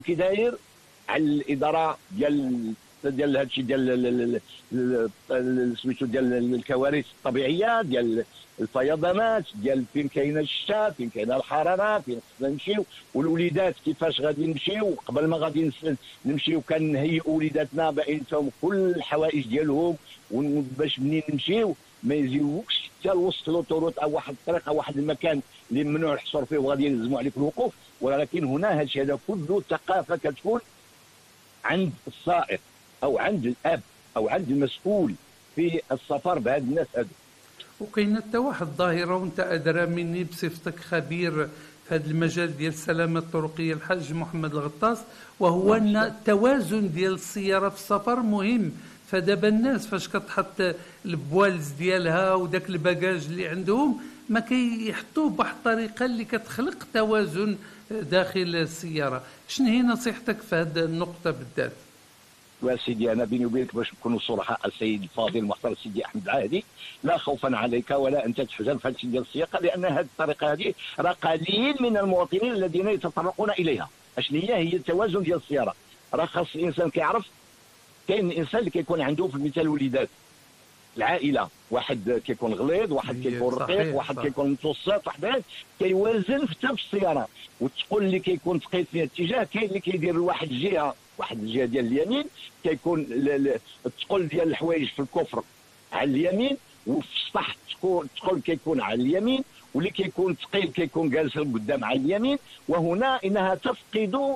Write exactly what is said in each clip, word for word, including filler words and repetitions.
كي داير على الاداره ديال ديال هادشي ديال سميتو ديال الكوارث الطبيعيه، ديال الفيضانات، ديال فين كاينه الشتاء، فين كاينه الحراره، فين خصنا نمشيو، والوليدات كيفاش غادي نمشيو. قبل ما غادي نمشيو كنهيئوا وليداتنا باينتهم كل الحوائج ديالهم، باش منين نمشيو ما يجيوكش حتى لوسط لوطوروت او واحد الطريق او واحد المكان اللي ممنوع الحصول فيه وغادي يلزموا عليك الوقوف. ولكن هنا هذا الشيء هذا كله ثقافه كتكون عند السائق او عند الاب او عند المسؤول في السفر بهاد الناس هادو. وكاينه حتى واحد الظاهره وانت ادرى مني بصفتك خبير في هذا المجال ديال السلامه الطرقيه، الحاج محمد الغطاس، وهو ان التوازن ديال السياره في السفر مهم. فدابا الناس فاش كتحط البوالز ديالها وداك الباجاج اللي عندهم ما كيحطوه بواحد الطريقه اللي كتخلق توازن داخل السياره. شنو هي نصيحتك في هذه النقطه بالذات؟ وسيدي انا بيني وبينك باش نكونوا صراحه السيد الفاضل المحترم سيدي احمد العاهدي، لا خوفا عليك ولا انت تحزن في هذا الشيء ديال السياقه، لان هذه الطريقه هذه راه قليل من المواطنين الذين يتطرقون اليها. اشنو هي؟ هي التوازن ديال السياره. راه خاص الانسان كيعرف كاين الانسان اللي كيكون عنده في المثال وليدات العائله، واحد كيكون غليظ، واحد كيكون رقيق، واحد كيكون متوسط، واحد كيوازن حتى في السياره. والثقل اللي كيكون ثقيل في اتجاه كاين اللي كيدير لواحد الجهه، واحد الجهه ديال اليمين كيكون الثقل ديال الحوايج في الكفر على اليمين، وفي السطح الثقل كيكون على اليمين، واللي كيكون ثقيل كيكون جالس قدام على اليمين. وهنا انها تفقد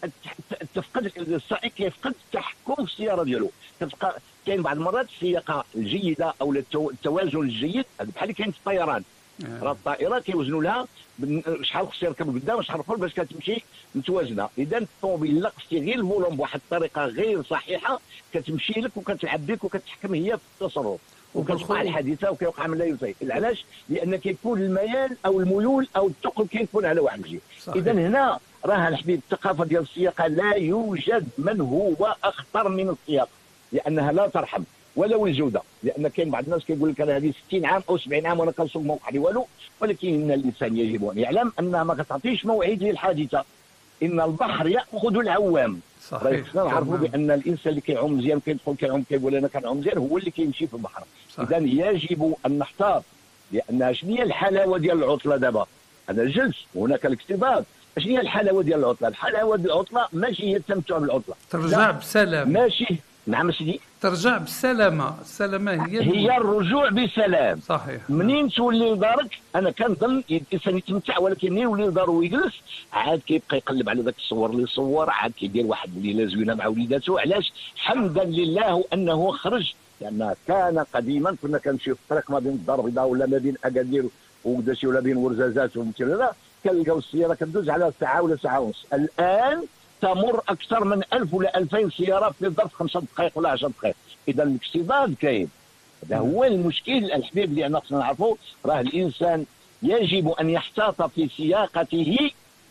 تفقد السائق كيفقد التحكم في السياره ديالو. كتبقى كاين بعض المرات السياقه الجيده او التوازن الجيد بحال اللي كاين في الطيران. راه الطائره كيوزنوا لها شحال خص يركب قدام وشحال الاخر باش كتمشي متوازنه. اذا الطوموبيل لا قصتي غير الفولوم بواحد الطريقه غير صحيحه كتمشي لك وكتلعب بك وكتحكم هي في التصرف، وكتوقع الحادثه وكيوقع من لا يطيق. علاش؟ لان كيكون الميال او الميول او الثقل كيكون على واحد الجهه. اذا هنا راه الحبيب الثقافه ديال السياقه لا يوجد من هو اخطر من السياقه، لانها لا ترحم ولو الجوده. لان كاين بعض الناس كيقول لك انا هذه ستين عام او سبعين عام وانا كنسوق ما وقع لي والو، ولكن ان الانسان يجب ان يعلم انها ما كتعطيش موعد للحادثه. ان البحر ياخذ العوام. صحيح. خصنا نعرفوا بان الانسان اللي كيعوم مزيان كيدخل كيعوم كيقول انا كنعوم مزيان هو اللي كيمشي في البحر. اذا يجب ان نحتاط، لان شنو هي الحلاوه ديال العطله دابا؟ هذا الجلس وهناك الاكتظاظ. شنو هي الحلاوه ديال العطله؟ الحلاوه ديال العطله ماشي هي التمتع بالعطله، ترجع بسلام. ماشي نعم سيدي، ترجع بالسلامه. السلامه هي هي الرجوع بسلام. صحيح. منين تولي لدارك انا كنظن الانسان يتمتع، ولكن منين يولي لدارو ويجلس عاد كيبقى يقلب على ذاك الصور اللي صور، عاد كيدير واحد الليله زوينه مع وليداته. علاش؟ حمدا لله انه خرج. لان كان قديما كنا كنمشيو في الطريق ما بين الدار البيضاء ولا ما بين اكادير وقداشي ولا بين ورزازات ومتيرا، كنلقاو السياره كدوز على ساعه ولا ساعه ونص. الان تمر اكثر من ألف ولا ألفين سياره في ظرف خمسة دقائق ولا عشر دقائق. اذا الاكتظاظ كاين. هذا هو المشكل الحبيب اللي انا خصنا نعرفوا. راه الانسان يجب ان يحتاط في سياقته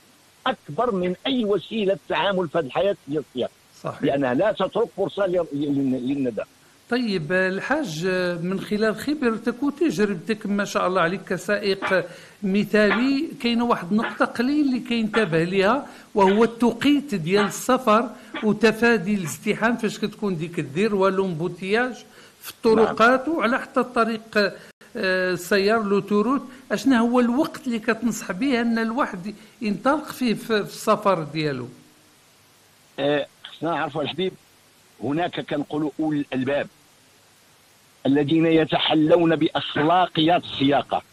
اكبر من اي وسيله تعامل في الحياه ديال السياقه. صحيح. لانها لا تترك فرصه للندى. طيب الحاج، من خلال خبرتك وتجربتك ما شاء الله عليك كسائق مثالي، كاينه واحد النقطه قليل اللي كينتبه ليها، وهو التوقيت ديال السفر وتفادي الازدحام فاش كتكون ديك الدير والامبوتياج في الطرقات. نعم. وعلى حتى الطريق السيار لوتوروت، اشنا هو الوقت اللي كتنصح به ان الواحد ينطلق فيه في السفر ديالو؟ أه خصنا نعرفوا الحبيب، هناك كنقولوا اولي الالباب الذين يتحلون باخلاقيات السياقه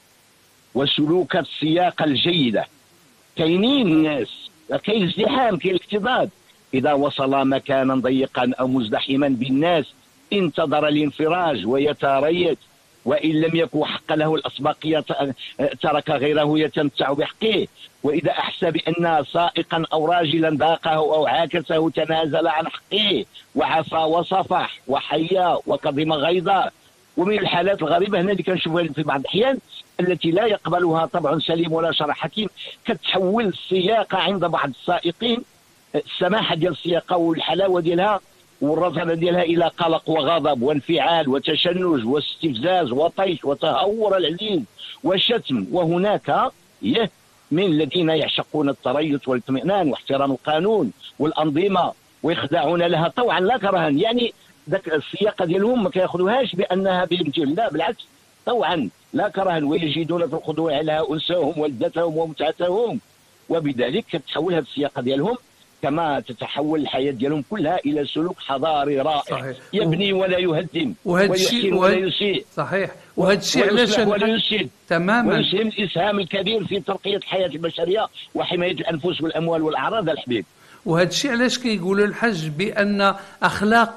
وسلوكات السياقه الجيده. كاينين الناس كاين ازدحام، كاين الاكتظاظ، اذا وصل مكانا ضيقا او مزدحما بالناس انتظر الانفراج ويتريث، وان لم يكن حق له الاسبقيه ترك غيره يتمتع بحقه. واذا احس بان سائقا او راجلا ضاقه او عاكسه تنازل عن حقه وعفى وصفح وحيا وكظم غيظه. ومن الحالات الغريبه هنا اللي كنشوفها في بعض الاحيان التي لا يقبلها طبع سليم ولا شرع حكيم، كتحول السياقه عند بعض السائقين، السماحه ديال السياقه والحلاوه ديالها والرزانه ديالها الى قلق وغضب وانفعال وتشنج واستفزاز وطيش وتهور العزيز وشتم. وهناك يه من الذين يعشقون التريث والاطمئنان واحترام القانون والأنظمة ويخدعون لها طوعا لا كرها. يعني ذاك السياقة ديالهم ما كياخذوهاش بأنها بالامتثال، لا بالعكس، طوعا لا كرها، ويجدون في الخضوع لها أنسهم ولذتهم ومتعتهم، وبذلك كتحول هذه السياقة ديالهم كما تتحول الحياة ديالهم كلها إلى سلوك حضاري رائع. صحيح. يبني ولا يهدم ويحسن ولا يسيء. صحيح. وهذا الشيء علاش ولا يفسد تماما، ويسهم الإسهام الكبير في ترقية الحياة البشرية وحماية الأنفس والأموال والأعراض الحبيب. وهذا الشيء علاش كيقولوا الحج بأن أخلاق